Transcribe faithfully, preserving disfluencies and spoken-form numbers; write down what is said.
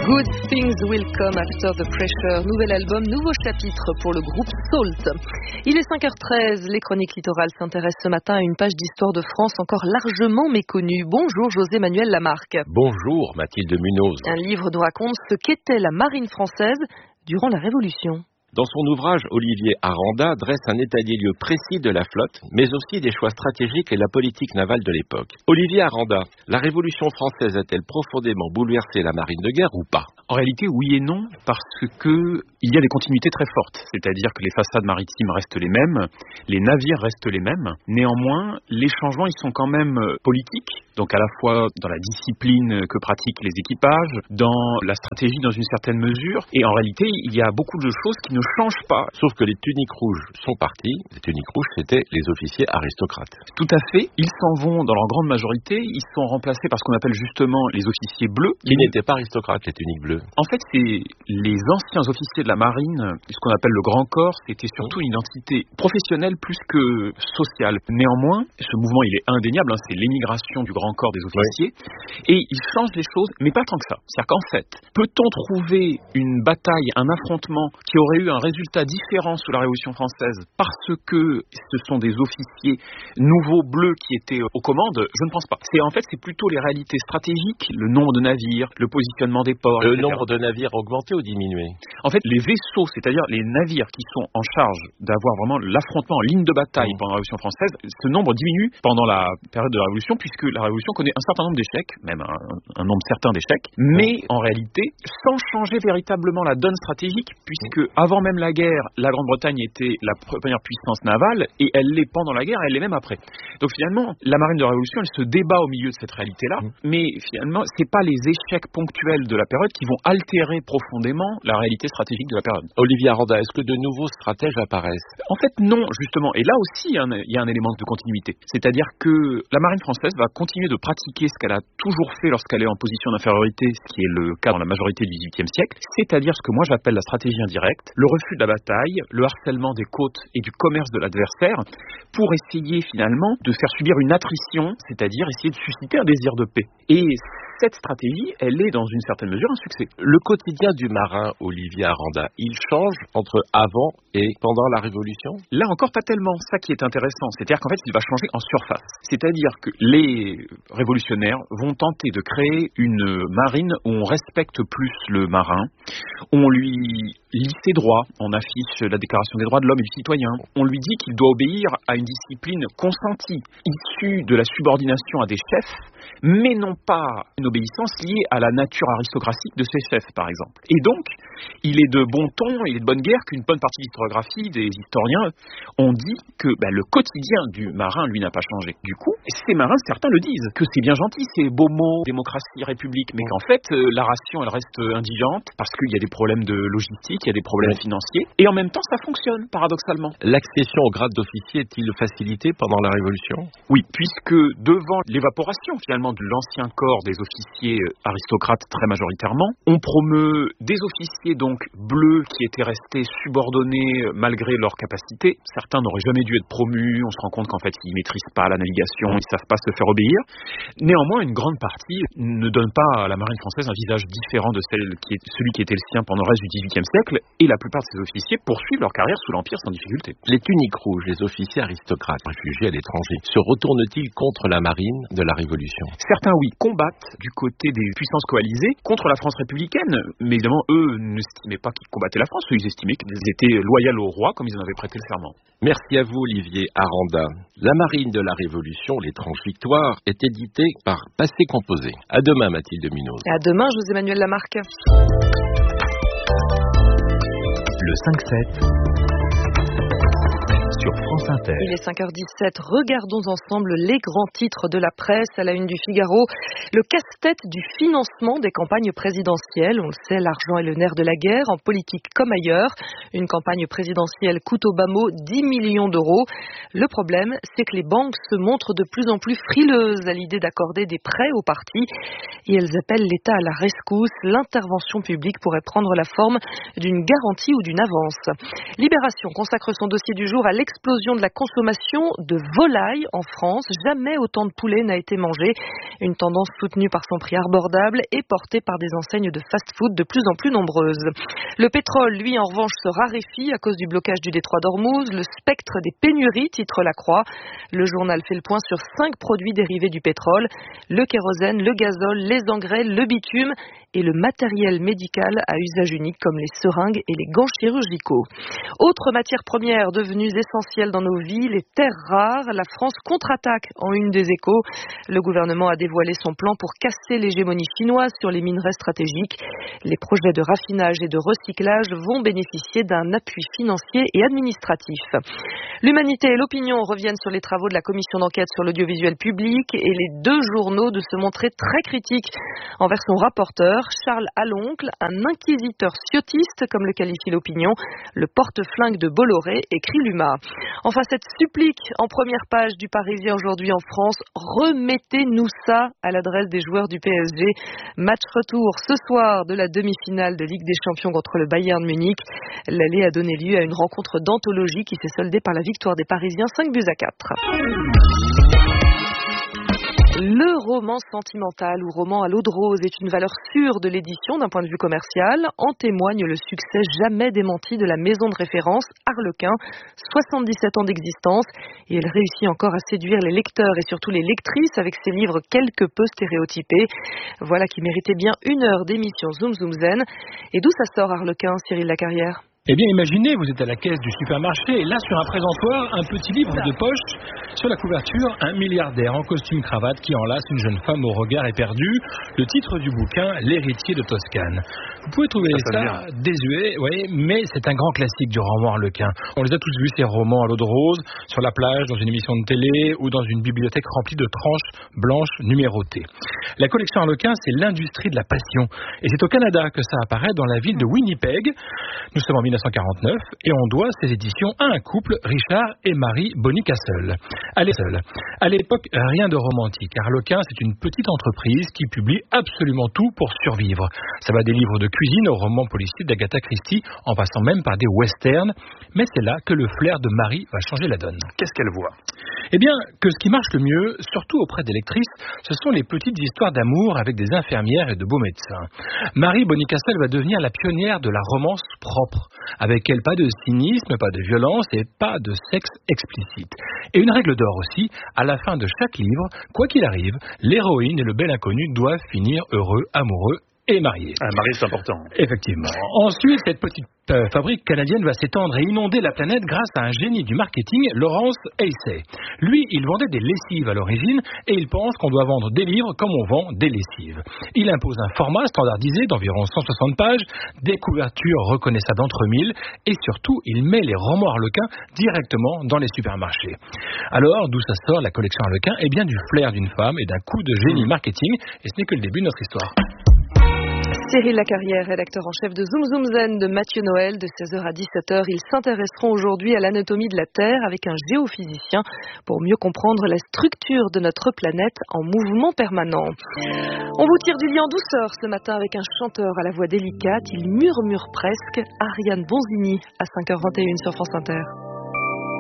Good Things Will Come After the Pressure, nouvel album, nouveau chapitre pour le groupe Salt. Il est cinq heures treize, les chroniques littorales s'intéressent ce matin à une page d'histoire de France encore largement méconnue. Bonjour José-Manuel Lamarque. Bonjour Mathilde Munoz. Un livre nous raconte ce qu'était la marine française durant la Révolution. Dans son ouvrage, Olivier Aranda dresse un état des lieux précis de la flotte, mais aussi des choix stratégiques et la politique navale de l'époque. Olivier Aranda, la Révolution française a-t-elle profondément bouleversé la marine de guerre ou pas ? En réalité, oui et non, parce que il y a des continuités très fortes. C'est-à-dire que les façades maritimes restent les mêmes, les navires restent les mêmes. Néanmoins, les changements, ils sont quand même politiques. Donc à la fois dans la discipline que pratiquent les équipages, dans la stratégie dans une certaine mesure. Et en réalité, il y a beaucoup de choses qui ne changent pas. Sauf que les tuniques rouges sont parties. Les tuniques rouges, c'était les officiers aristocrates. Tout à fait. Ils s'en vont dans leur grande majorité. Ils sont remplacés par ce qu'on appelle justement les officiers bleus. Qui n'étaient pas aristocrates, les tuniques bleues. En fait, c'est les anciens officiers de la marine, ce qu'on appelle le Grand Corps, c'était surtout une identité professionnelle plus que sociale. Néanmoins, ce mouvement, il est indéniable, hein, c'est l'émigration du Grand Corps des officiers, oui. Et il change les choses, mais pas tant que ça. C'est-à-dire qu'en fait, peut-on trouver une bataille, un affrontement qui aurait eu un résultat différent sous la Révolution française parce que ce sont des officiers nouveaux bleus qui étaient aux commandes? Je ne pense pas. C'est, en fait, c'est plutôt les réalités stratégiques, le nombre de navires, le positionnement des ports, le nombre de navires augmenté ou diminué? En fait, les vaisseaux, c'est-à-dire les navires qui sont en charge d'avoir vraiment l'affrontement en ligne de bataille mmh. pendant la Révolution française, ce nombre diminue pendant la période de la Révolution, puisque la Révolution connaît un certain nombre d'échecs, même un, un nombre certain d'échecs, mais en réalité, sans changer véritablement la donne stratégique, puisque avant même la guerre, la Grande-Bretagne était la première puissance navale, et elle l'est pendant la guerre, elle l'est même après. Donc finalement, la marine de la Révolution, elle se débat au milieu de cette réalité-là, mmh. mais finalement, c'est pas les échecs ponctuels de la période qui vont altérer profondément la réalité stratégique de la période. Olivier Aranda, est-ce que de nouveaux stratèges apparaissent? En fait, non, justement. Et là aussi, il y a un élément de continuité. C'est-à-dire que la marine française va continuer de pratiquer ce qu'elle a toujours fait lorsqu'elle est en position d'infériorité, ce qui est le cas dans la majorité du dix-huitième siècle, c'est-à-dire ce que moi j'appelle la stratégie indirecte, le refus de la bataille, le harcèlement des côtes et du commerce de l'adversaire, pour essayer finalement de faire subir une attrition, c'est-à-dire essayer de susciter un désir de paix. Et cette stratégie, elle est dans une certaine mesure un succès. Le quotidien du marin, Olivier Aranda, il change entre avant et pendant la Révolution? Là encore, pas tellement. Ça qui est intéressant, c'est-à-dire qu'en fait, il va changer en surface. C'est-à-dire que les révolutionnaires vont tenter de créer une marine où on respecte plus le marin, on lui lit ses droits, on affiche la Déclaration des droits de l'homme et du citoyen, on lui dit qu'il doit obéir à une discipline consentie, issue de la subordination à des chefs, mais non pas une obéissance liée à la nature aristocratique de ces chefs, par exemple. Et donc, il est de bon ton, il est de bonne guerre qu'une bonne partie de l'historiographie, des historiens, ont dit que ben, le quotidien du marin, lui, n'a pas changé. Du coup, ces marins, certains le disent, que c'est bien gentil, ces beaux mots, démocratie, république, mais qu'en fait, euh, la ration, elle reste indigente, parce qu'il y a des problèmes de logistique, il y a des problèmes financiers, et en même temps, ça fonctionne, paradoxalement. L'accession au grade d'officier est-il facilitée pendant la Révolution? Oui, puisque devant l'évaporation, finalement, de l'ancien corps des officiers aristocrates très majoritairement, on promeut des officiers donc bleus qui étaient restés subordonnés malgré leurs capacités. Certains n'auraient jamais dû être promus, on se rend compte qu'en fait ils maîtrisent pas la navigation, ils savent pas se faire obéir. Néanmoins, une grande partie ne donne pas à la marine française un visage différent de celle qui est, celui qui était le sien pendant le reste du dix-huitième siècle, et la plupart de ces officiers poursuivent leur carrière sous l'Empire sans difficulté. Les tuniques rouges, les officiers aristocrates réfugiés à l'étranger, se retournent-ils contre la marine de la Révolution? Certains, oui, combattent du côté des puissances coalisées contre la France républicaine, mais évidemment, eux n'estimaient pas qu'ils combattaient la France, eux, ils estimaient qu'ils étaient loyaux au roi, comme ils en avaient prêté le serment. Merci à vous, Olivier Aranda. La marine de la Révolution, l'étrange victoire, est éditée par Passé Composé. À demain, Mathilde Munoz. À demain, José-Manuel Lamarque. Le cinq sept sur France Inter. Il est cinq heures dix-sept. Regardons ensemble les grands titres de la presse à la une du Figaro. Le casse-tête du financement des campagnes présidentielles. On le sait, l'argent est le nerf de la guerre, en politique comme ailleurs. Une campagne présidentielle coûte au bas mot dix millions d'euros. Le problème, c'est que les banques se montrent de plus en plus frileuses à l'idée d'accorder des prêts aux partis. Et elles appellent l'État à la rescousse. L'intervention publique pourrait prendre la forme d'une garantie ou d'une avance. Libération consacre son dossier du jour à l'explosion explosion de la consommation de volaille en France. Jamais autant de poulet n'a été mangé. Une tendance soutenue par son prix abordable et portée par des enseignes de fast-food de plus en plus nombreuses. Le pétrole, lui, en revanche, se raréfie à cause du blocage du détroit d'Ormuz. Le spectre des pénuries, titre La Croix. Le journal fait le point sur cinq produits dérivés du pétrole. Le kérosène, le gazole, les engrais, le bitume et le matériel médical à usage unique comme les seringues et les gants chirurgicaux. Autre matière première devenue essentielle dans nos vies, les terres rares. La France contre-attaque en une des Échos. Le gouvernement a dévoilé son plan pour casser l'hégémonie chinoise sur les minerais stratégiques. Les projets de raffinage et de recyclage vont bénéficier d'un appui financier et administratif. L'Humanité et l'Opinion reviennent sur les travaux de la commission d'enquête sur l'audiovisuel public et les deux journaux de se montrer très critiques envers son rapporteur, Charles Aloncle, un inquisiteur ciotiste, comme le qualifie l'Opinion, le porte-flingue de Bolloré, écrit l'Huma. Enfin, cette supplique en première page du Parisien aujourd'hui en France, remettez-nous ça à l'adresse des joueurs du P S G. Match retour ce soir de la demi-finale de Ligue des Champions contre le Bayern Munich. L'aller a donné lieu à une rencontre d'anthologie qui s'est soldée par la victoire des Parisiens cinq buts à quatre. Le roman sentimental ou roman à l'eau de rose est une valeur sûre de l'édition d'un point de vue commercial. En témoigne le succès jamais démenti de la maison de référence Harlequin, soixante-dix-sept ans d'existence, et elle réussit encore à séduire les lecteurs et surtout les lectrices avec ses livres quelque peu stéréotypés. Voilà qui méritait bien une heure d'émission Zoom Zoom Zen. Et d'où ça sort Harlequin, Cyril Lacarrière? Eh bien, imaginez, vous êtes à la caisse du supermarché et là, sur un présentoir, un petit livre de poche. Sur la couverture, un milliardaire en costume cravate qui enlace une jeune femme au regard éperdu. Le titre du bouquin, L'héritier de Toscane. Vous pouvez trouver ça, ça désuet, oui, mais c'est un grand classique du roman Harlequin. On les a tous vus, ces romans à l'eau de rose, sur la plage, dans une émission de télé ou dans une bibliothèque remplie de tranches blanches numérotées. La collection Harlequin, c'est l'industrie de la passion. Et c'est au Canada que ça apparaît, dans la ville de Winnipeg. Nous sommes en mille neuf cent quarante-neuf et on doit ces éditions à un couple, Richard et Marie Bonnicastle. À l'époque, rien de romantique. Harlequin, c'est une petite entreprise qui publie absolument tout pour survivre. Ça va des livres de cuisine aux romans policiers d'Agatha Christie, en passant même par des westerns. Mais c'est là que le flair de Marie va changer la donne. Qu'est-ce qu'elle voit ? Eh bien, que ce qui marche le mieux, surtout auprès des lectrices, ce sont les petites histoires d'amour avec des infirmières et de beaux médecins. Marie Bonnicastle va devenir la pionnière de la romance propre. Avec elle, pas de cynisme, pas de violence et pas de sexe explicite. Et une règle d'or aussi, à la fin de chaque livre, quoi qu'il arrive, l'héroïne et le bel inconnu doivent finir heureux, amoureux et mariés. Un mari, c'est important. Effectivement. Ensuite, cette petite euh, fabrique canadienne va s'étendre et inonder la planète grâce à un génie du marketing, Lawrence Haysay. Lui, il vendait des lessives à l'origine et il pense qu'on doit vendre des livres comme on vend des lessives. Il impose un format standardisé d'environ cent soixante pages, des couvertures reconnaissables entre mille et surtout, il met les romans Harlequin directement dans les supermarchés. Alors, d'où ça sort la collection Harlequin ? Eh bien, du flair d'une femme et d'un coup de génie marketing, et ce n'est que le début de notre histoire. Cyril Lacarrière, rédacteur en chef de Zoom Zoom Zen de Mathieu Noël, de seize heures à dix-sept heures. Ils s'intéresseront aujourd'hui à l'anatomie de la Terre avec un géophysicien pour mieux comprendre la structure de notre planète en mouvement permanent. On vous tire du lit en douceur ce matin avec un chanteur à la voix délicate. Il murmure presque, Ariane Bonzini à cinq heures vingt et une sur France Inter.